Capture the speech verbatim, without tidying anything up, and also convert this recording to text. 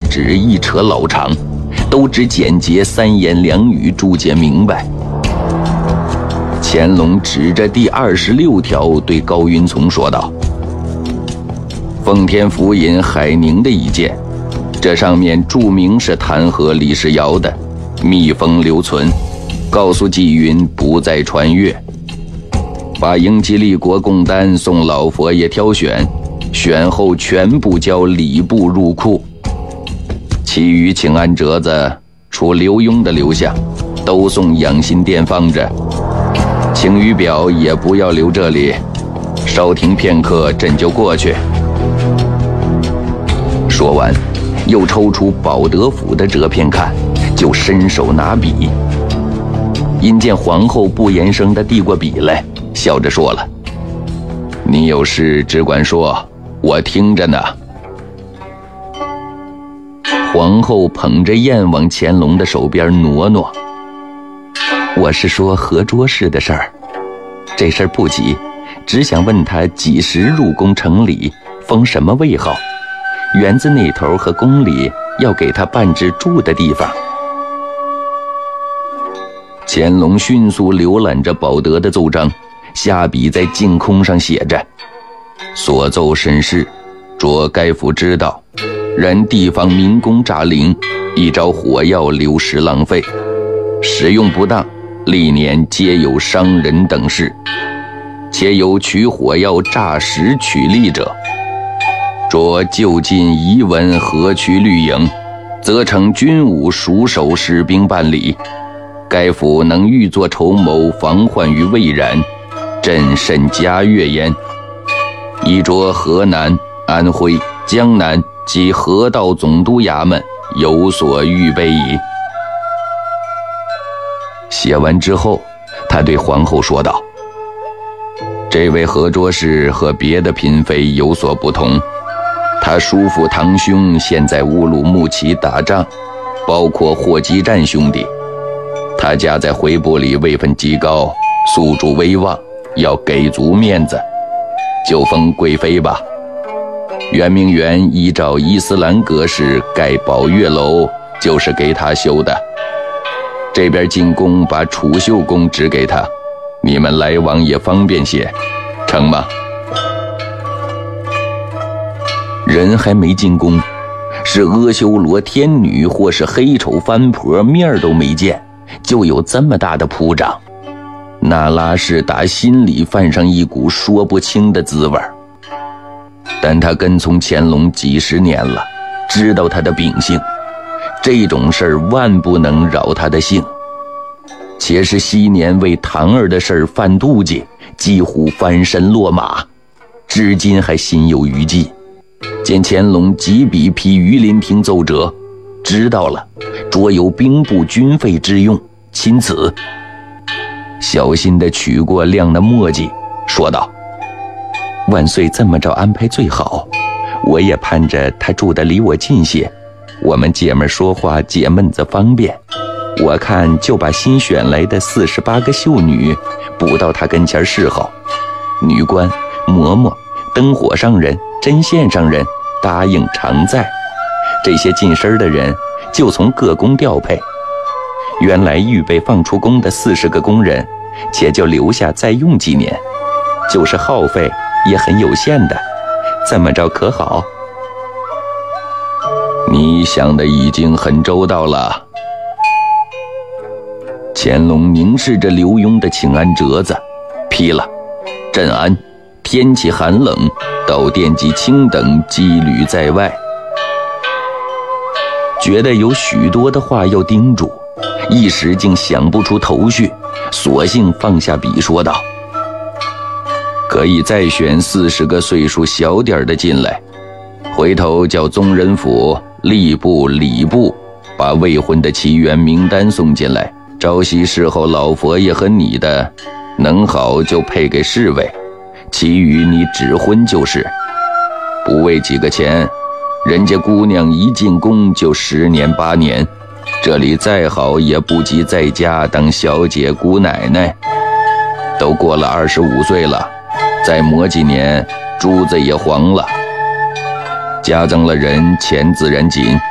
旨一扯老长，都只简洁三言两语注解明白。乾隆指着第二十六条对高云从说道：奉天府尹海宁的意见，这上面注明是弹劾李世尧的，密封留存，告诉纪云不再传阅。把英吉利国贡单送老佛爷挑选，选后全部交礼部入库。其余请安折子，除刘墉的留下，都送养心殿放着。请语表也不要留这里，稍停片刻，朕就过去。说完，又抽出保德府的折片看，就伸手拿笔。因见皇后不言声地递过笔来，笑着说了：你有事只管说，我听着呢。皇后捧着砚往乾隆的手边挪挪：我是说合桌式的事儿，这事儿不急，只想问他几时入宫成礼，封什么位号，园子那头和宫里要给他办置住的地方。乾隆迅速浏览着保德的奏章，下笔在镜空上写着：所奏甚是，着该府知道，然地方民工诈领，一招火药流失浪费，使用不当，历年皆有伤人等事，且有取火药诈食取利者，着就近移文河区绿营，则成军武属守士兵办理。该府能预作筹谋，防患于未然，朕甚嘉悦焉。依着河南、安徽、江南及河道总督衙门有所预备矣。写完之后，他对皇后说道：这位合卓氏和别的嫔妃有所不同，他叔父堂兄现在乌鲁木齐打仗，包括霍基战兄弟，他家在回部里位分极高，宿主威望，要给足面子，就封贵妃吧。圆明园依照伊斯兰格式盖宝月楼，就是给他修的。这边进宫把储秀宫指给他，你们来往也方便些，成吗？人还没进宫，是阿修罗天女或是黑丑番婆面都没见，就有这么大的铺张，那拉是打心里泛上一股说不清的滋味。但他跟从乾隆几十年了，知道他的秉性，这种事儿万不能扰他的性。且是昔年为堂儿的事儿犯妒忌，几乎翻身落马，至今还心有余悸。见乾隆几笔批榆林亭奏折，知道了，着有兵部军费之用，钦此。小心地取过亮的墨迹，说道：万岁这么着安排最好，我也盼着他住得离我近些，我们姐妹说话解闷子方便。我看就把新选来的四十八个秀女补到他跟前侍候，女官、嬷嬷、灯火上人、针线上人、答应常在，这些近身的人就从各宫调配。原来预备放出宫的四十个工人，且就留下再用几年，就是耗费也很有限的，这么着可好？你想的已经很周到了。乾隆凝视着刘墉的请安折子，批了：朕安，天气寒冷，到殿及卿等羁旅在外。觉得有许多的话要叮嘱，一时竟想不出头绪，索性放下笔说道：可以再选四十个岁数小点的进来，回头叫宗人府、吏部、礼部把未婚的旗员名单送进来，朝夕侍候老佛爷和你的，能好就配给侍卫，其余你指婚就是。不为几个钱，人家姑娘一进宫就十年八年，这里再好也不及在家当小姐姑奶奶。都过了二十五岁了，再磨几年，珠子也黄了。加增了人，钱自然紧，